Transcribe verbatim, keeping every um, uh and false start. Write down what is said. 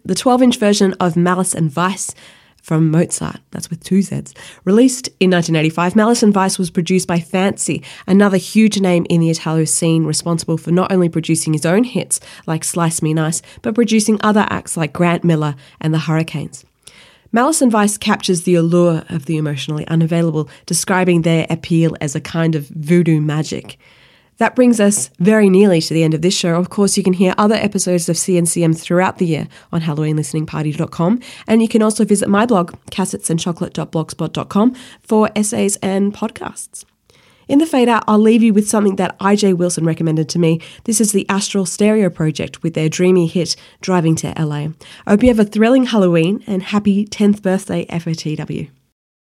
The twelve-inch version of Malice and Vice from Mozart, that's with two Zs, released in nineteen eighty-five, Malice and Vice was produced by Fancy, another huge name in the Italo scene, responsible for not only producing his own hits like Slice Me Nice, but producing other acts like Grant Miller and the Hurricanes. Malice and Vice captures the allure of the emotionally unavailable, describing their appeal as a kind of voodoo magic. That brings us very nearly to the end of this show. Of course, you can hear other episodes of C N C M throughout the year on halloween listening party dot com, and you can also visit my blog, cassettes and chocolate dot blogspot dot com, for essays and podcasts. In the fade out, I'll leave you with something that I J Wilson recommended to me. This is the Astral Stereo Project with their dreamy hit, Driving to L A. I hope you have a thrilling Halloween and happy tenth birthday F O T W.